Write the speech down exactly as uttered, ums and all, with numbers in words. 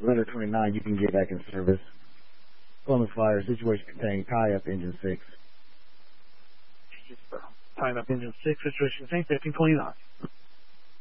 Letter twenty-nine, you can get back in service. Columbus Fire, situation contained, tie up engine six. Tying up engine six, situation contained, fifteen twenty-nine.